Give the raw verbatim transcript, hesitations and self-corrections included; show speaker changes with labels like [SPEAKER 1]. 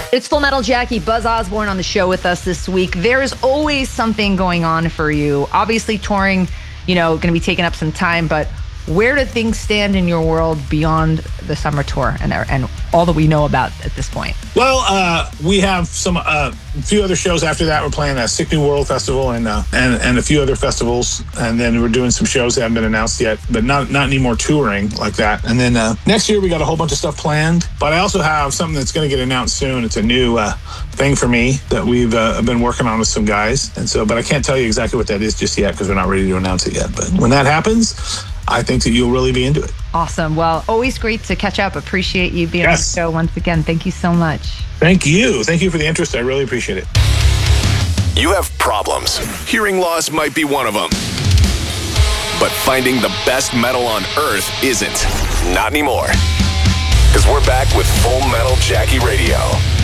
[SPEAKER 1] It's Full Metal Jackie, Buzz Osborne on the show with us this week. There is always something going on for you. Obviously, touring, you know, going to be taking up some time, but where do things stand in your world beyond the summer tour and and all that we know about at this point?
[SPEAKER 2] Well, uh, we have some uh, a few other shows after that. We're playing a Sick New World Festival and uh, and and a few other festivals, and then we're doing some shows that haven't been announced yet, but not not any more touring like that. And then uh, next year we got a whole bunch of stuff planned. But I also have something that's going to get announced soon. It's a new uh, thing for me that we've uh, been working on with some guys, and so but I can't tell you exactly what that is just yet because we're not ready to announce it yet. But when that happens, I think that you'll really be into it.
[SPEAKER 1] Awesome. Well, always great to catch up. Appreciate you being
[SPEAKER 2] yes.
[SPEAKER 1] on the show once again. Thank you so much.
[SPEAKER 2] Thank you. Thank you for the interest. I really appreciate it.
[SPEAKER 3] You have problems. Hearing loss might be one of them. But finding the best metal on earth isn't. Not anymore. Because we're back with Full Metal Jackie Radio.